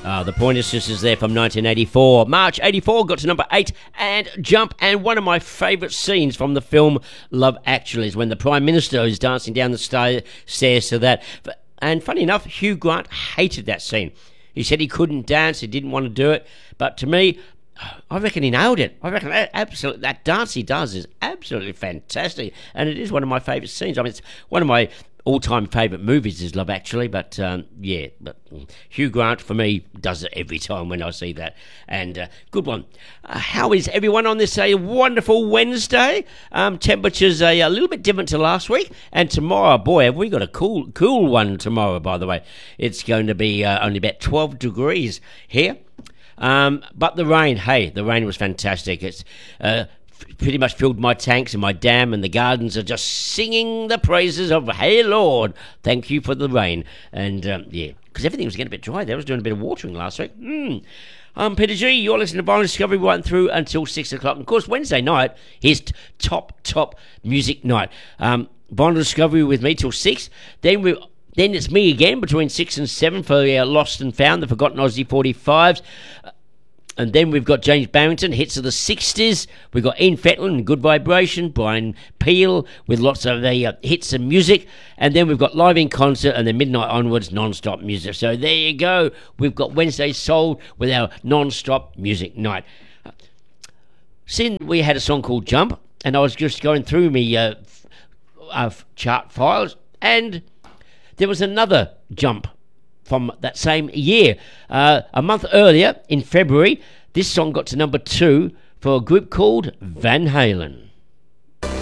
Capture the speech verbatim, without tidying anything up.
Uh, the Pointer Sisters there from nineteen eighty-four. March eighty-four got to number eight and Jump. And one of my favourite scenes from the film Love Actually is when the Prime Minister is dancing down the sta- stairs to that. And funny enough, Hugh Grant hated that scene. He said he couldn't dance, he didn't want to do it. But to me, I reckon he nailed it. I reckon that, absolutely, that dance he does is absolutely fantastic. And it is one of my favourite scenes. I mean, it's one of my all-time favourite movies is Love Actually, but um, yeah, but Hugh Grant for me does it every time when I see that. And uh, good one. Uh, how is everyone on this a wonderful Wednesday? Um, temperatures are a little bit different to last week, and tomorrow, boy, have we got a cool, cool one tomorrow. By the way, it's going to be uh, only about twelve degrees here. Um, but the rain, hey, the rain was fantastic. It's uh, pretty much filled my tanks and my dam, and the gardens are just singing the praises of, hey, Lord, thank you for the rain. And, um, yeah, because everything was getting a bit dry there. I was doing a bit of watering last week. Mm. I'm Peter G. You're listening to Vinyl Discovery right through until six o'clock. And, of course, Wednesday night is t- top, top music night. Um, Vinyl Discovery with me till six. Then we... Then it's me again between six and seven for uh, Lost and Found, the Forgotten Aussie forty-fives. Uh, and then we've got James Barrington, hits of the sixties. We've got Ian Fetland, Good Vibration. Brian Peel with lots of the uh, hits and music. And then we've got live in concert, and then midnight onwards, non-stop music. So there you go. We've got Wednesday sold with our non-stop music night. Uh, Sin, we had a song called Jump, and I was just going through me uh, f- uh, chart files, and there was another jump from that same year. Uh, a month earlier, in February, this song got to number two for a group called Van Halen.